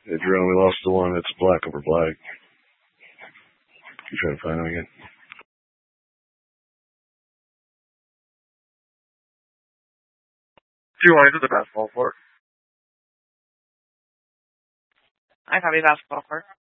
Hey, Jerome, we lost the one that's black over black. You trying to find him again? Do you want to do the basketball court? I copy basketball court.